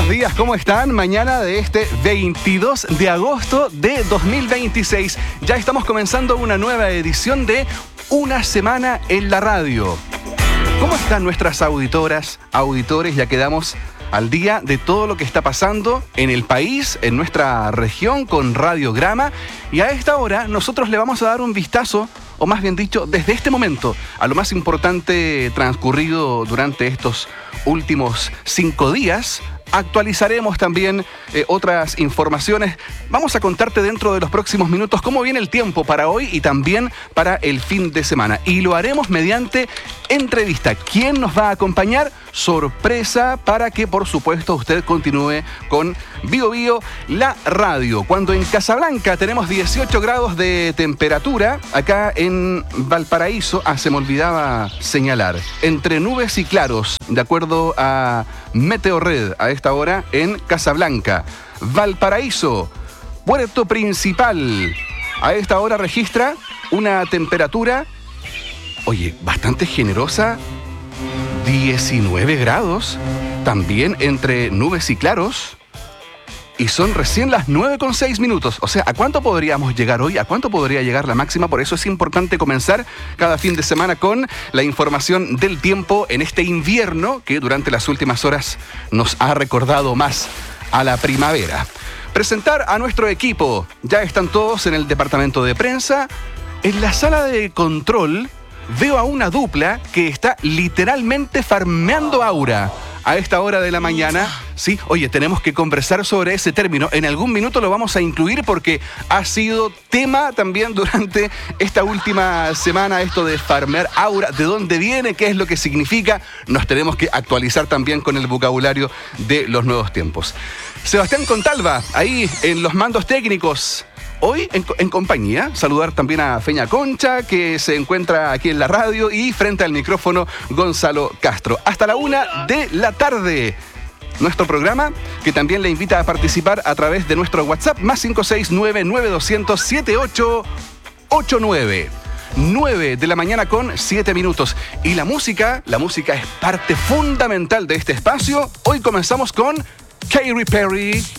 buenos días, ¿cómo están? Mañana de este 22 de agosto de 2026. Ya estamos comenzando una nueva edición de Una Semana en la Radio. ¿Cómo están nuestras auditoras, auditores? Ya quedamos al día de todo lo que está pasando en el país, en nuestra región, con Radiograma. Y a esta hora nosotros le vamos a dar un vistazo, o más bien dicho, desde este momento, a lo más importante transcurrido durante estos últimos 5 días. Actualizaremos también otras informaciones. Vamos a contarte dentro de los próximos minutos cómo viene el tiempo para hoy y también para el fin de semana. Y lo haremos mediante entrevista. ¿Quién nos va a acompañar? Sorpresa para que, por supuesto, usted continúe con Bio Bio, la radio. Cuando en Casablanca tenemos 18 grados de temperatura, acá en Valparaíso, se me olvidaba señalar, entre nubes y claros, de acuerdo a Meteorred, a esta hora en Casablanca. Valparaíso, puerto principal, a esta hora registra una temperatura, bastante generosa, 19 grados, también entre nubes y claros, y son recién las 9:06. O sea, ¿a cuánto podríamos llegar hoy? ¿A cuánto podría llegar la máxima? Por eso es importante comenzar cada fin de semana con la información del tiempo en este invierno que durante las últimas horas nos ha recordado más a la primavera. Presentar a nuestro equipo. Ya están todos en el departamento de prensa. En la sala de control veo a una dupla que está literalmente farmeando aura a esta hora de la mañana. Sí, tenemos que conversar sobre ese término. En algún minuto lo vamos a incluir porque ha sido tema también durante esta última semana, esto de farmear aura. ¿De dónde viene? ¿Qué es lo que significa? Nos tenemos que actualizar también con el vocabulario de los nuevos tiempos. Sebastián Contalva, ahí en los mandos técnicos. Hoy en compañía, saludar también a Feña Concha, que se encuentra aquí en la radio, y frente al micrófono Gonzalo Castro. Hasta la 1 de la tarde. Nuestro programa, que también le invita a participar a través de nuestro WhatsApp, más 569-9200-7889. 9 de la mañana con 7 minutos. Y la música es parte fundamental de este espacio. Hoy comenzamos con Katy Perry.